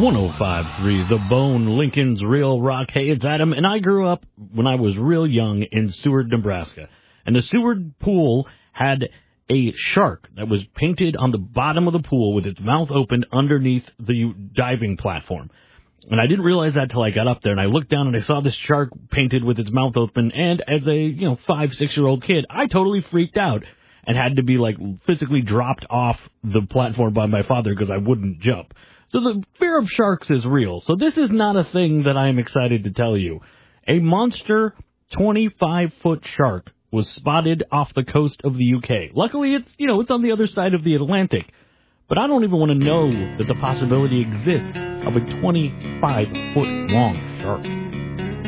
105.3 The Bone, Lincoln's Real Rock. Hey, it's Adam, and I grew up when I was real young in Seward, Nebraska. And the Seward pool had a shark that was painted on the bottom of the pool with its mouth open underneath the diving platform. And I didn't realize that till I got up there, and I looked down and I saw this shark painted with its mouth open, and as a, 5-6-year-old kid, I totally freaked out and had to be, physically dropped off the platform by my father because I wouldn't jump. So the fear of sharks is real. So this is not a thing that I am excited to tell you. A monster 25-foot shark was spotted off the coast of the UK. Luckily, it's on the other side of the Atlantic. But I don't even want to know that the possibility exists of a 25-foot long shark.